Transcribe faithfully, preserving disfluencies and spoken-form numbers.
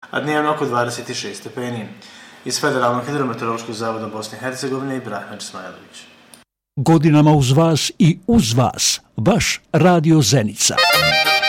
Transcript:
a dnevno oko dvadeset šest stepeni. Iz Federalnog hidrometeorološkog zavoda Bosne i Hercegovine Ibrahim Ismailović. Godinama uz vas i uz vas, vaš Radio Zenica.